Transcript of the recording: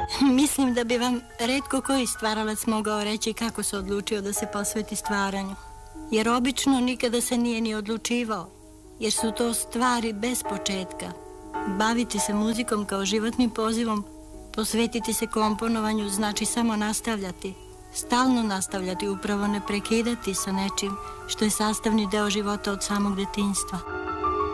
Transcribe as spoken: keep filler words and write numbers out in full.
Mislim da bi vam retko koji stvaralac mogao reći kako se odlučio da se posveti stvaranju. Jer obično nikada se nije ni odlučivao, jer su to stvari bez početka. Baviti se muzikom kao životnim pozivom, posvetiti se komponovanju znači samo nastavljati, stalno nastavljati, upravo ne prekidati sa nečim što je sastavni deo života od samog detinjstva.